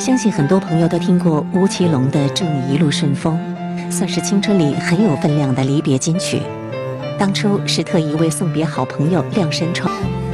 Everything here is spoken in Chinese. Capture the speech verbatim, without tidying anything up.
相信很多朋友都听过吴奇隆的《祝你一路顺风》，算是青春里很有分量的离别金曲。当初是特意为送别好朋友量身创。